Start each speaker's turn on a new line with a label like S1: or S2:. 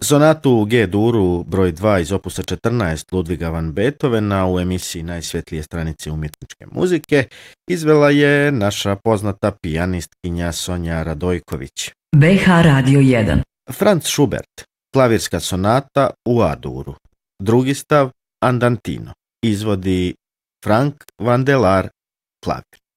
S1: Sonatu u G-duru broj 2 iz opusa 14 Ludviga van Beethovena u emisiji Najsvjetlije stranice umjetničke muzike izvela je naša poznata pijanistkinja Sonja Radojković.
S2: BH Radio 1.
S1: Franz Schubert, klavirska sonata u A-duru. Drugi stav Andantino. Izvodi Frank Vandelár, klavir.